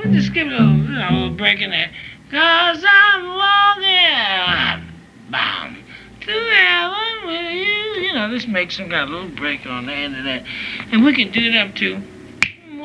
Just give it a little break in there. 'Cause I'm walking, bound to heaven with you. You know, just make some kind of little break on the end of that. And we can do them too.